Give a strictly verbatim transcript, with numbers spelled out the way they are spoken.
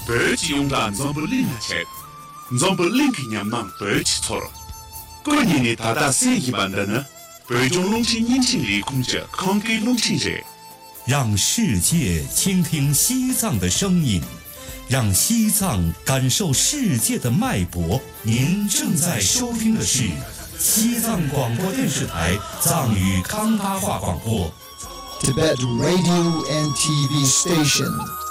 北极用蓝装不领钱，装不领给娘忙北极错了。过年的大大生意办的呢，北中龙井引擎力空姐扛给龙井人， 让世界倾听西藏的声音，让西藏感受世界的脉搏。您正在收听的是西藏广播电视台藏语康巴话广播。 Tibet Radio and T V Station